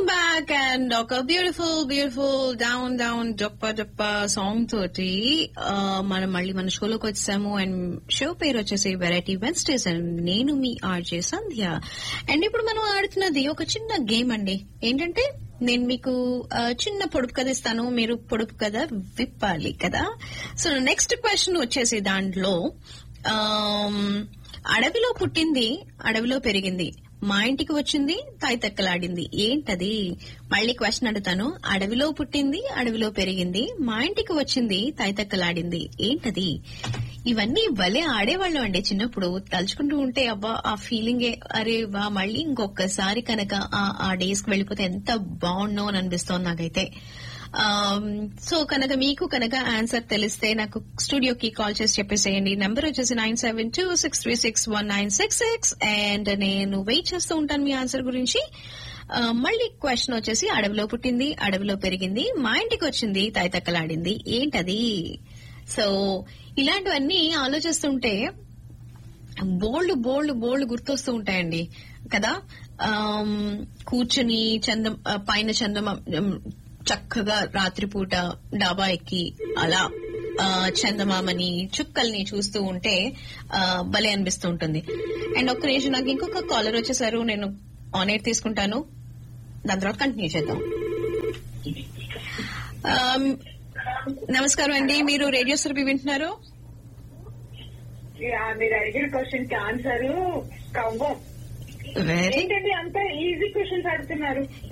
Welcome back and ఒక beautiful down జప్ప song తోటి మనం మళ్ళీ మన షోలోకి వచ్చాము. అండ్ షో పేరు వచ్చేసి వెరైటీ వెన్స్డేస్ అండ్ నేను మీ ఆర్జే సంధ్య. అండ్ ఇప్పుడు మనం ఆడుతున్నది ఒక చిన్న గేమ్ అండి. ఏంటంటే నేను మీకు చిన్న పొడుపు కథ ఇస్తాను, మీరు పొడుపు కథ విప్పాలి కదా. సో నెక్స్ట్ క్వశ్చన్ వచ్చేసి దాంట్లో అడవిలో పుట్టింది అడవిలో పెరిగింది, మా ఇంటికి వచ్చింది తాయితక్కలాడింది, ఏంటది? మళ్ళీ క్వశ్చన్ అడుగుతాను. అడవిలో పుట్టింది అడవిలో పెరిగింది, మా ఇంటికి వచ్చింది తాయితక్కలాడింది, ఏంటది? ఇవన్నీ భలే ఆడేవాళ్ళం అండి చిన్నప్పుడు. తలుచుకుంటూ ఉంటే అబ్బా ఆ ఫీలింగే, అరే వా మళ్ళీ ఇంకొకసారి కనుక ఆ డేస్ కి వెళ్ళిపోతే ఎంత బాగుండో అని అనిపిస్తోంది నాకైతే. సో కనుక మీకు కనుక ఆన్సర్ తెలిస్తే నాకు స్టూడియోకి కాల్ చేసి చెప్పేసేయండి. నెంబర్ వచ్చేసి 9726361966 అండ్ నేను వెయిట్ చేస్తూ ఉంటాను మీ ఆన్సర్ గురించి. మళ్ళీ క్వశ్చన్ వచ్చేసి అడవిలో పుట్టింది అడవిలో పెరిగింది, మా ఇంటికి వచ్చింది తాయితక్కలాడింది, ఏంటది? సో ఇలాంటివన్నీ ఆలోచిస్తుంటే బోల్డ్ గుర్తొస్తూ ఉంటాయండి కదా. కూర్చుని పైన చక్కగా రాత్రిపూట డాబా ఎక్కి అలా చందమామని చుక్కల్ని చూస్తూ ఉంటే భలే అనిపిస్తూ ఉంటుంది. అండ్ ఒక్క నిమిషం, నాకు ఇంకొక కాలర్ వచ్చేసారు, నేను ఆన్ ఎయిర్ తీసుకుంటాను, దాని తర్వాత కంటిన్యూ చేద్దాం. నమస్కారం అండి, మీరు రేడియో సురభి వింటున్నారు? మీరు అడిగిన క్వశ్చన్ కి ఆన్సర్ కవ్వం. ఏంటంటే అంత ఈజీ క్వశ్చన్స్ అడుగుతున్నారు.